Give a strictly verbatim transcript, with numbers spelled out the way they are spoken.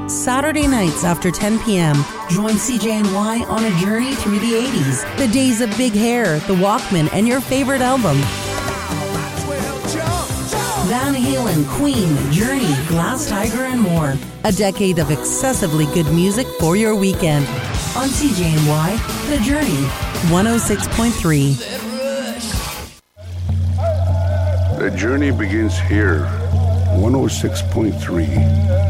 Saturday nights after ten p.m. Join C J N Y on a journey through the eighties. The days of big hair, the Walkman, and your favorite album. Van Halen, Queen, Journey, Glass Tiger, and more. A decade of excessively good music for your weekend. On C J N Y, The Journey, one oh six point three. The journey begins here, one oh six point three.